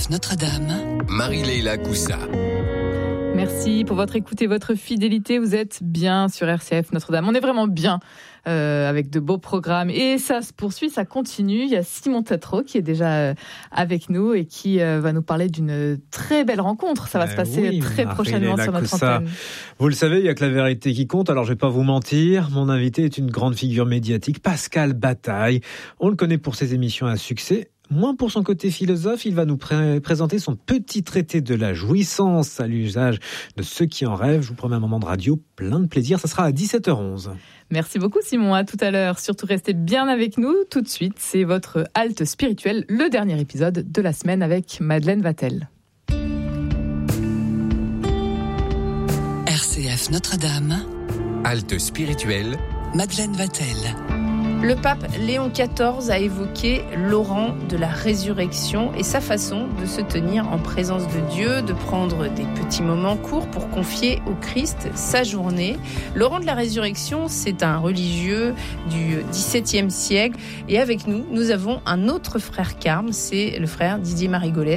RCF Notre-Dame, Marie-Leila Coussa. Merci pour votre écoute et votre fidélité. Vous êtes bien sur RCF Notre-Dame. On est vraiment bien avec de beaux programmes. Et ça se poursuit, ça continue. Il y a Simon Tatro qui est déjà avec nous et qui va nous parler d'une très belle rencontre. Ça va se passer très prochainement sur notre antenne. Vous le savez, il n'y a que la vérité qui compte. Alors je ne vais pas vous mentir. Mon invité est une grande figure médiatique, Pascal Bataille. On le connaît pour ses émissions à succès. Moins pour son côté philosophe, il va nous présenter son petit traité de la jouissance à l'usage de ceux qui en rêvent. Je vous promets un moment de radio plein de plaisir. Ça sera à 17h11. Merci beaucoup Simon, à tout à l'heure. Surtout restez bien avec nous. Tout de suite, c'est votre halte spirituelle, le dernier épisode de la semaine avec Madeleine Vatel. RCF Notre-Dame, Halte spirituelle, Madeleine Vatel. Le pape Léon XIV a évoqué Laurent de la résurrection et sa façon de se tenir en présence de Dieu, de prendre des petits moments courts pour confier au Christ sa journée. Laurent de la résurrection, c'est un religieux du XVIIe siècle. Et avec nous, nous avons un autre frère carme, c'est le frère Didier Marigolet.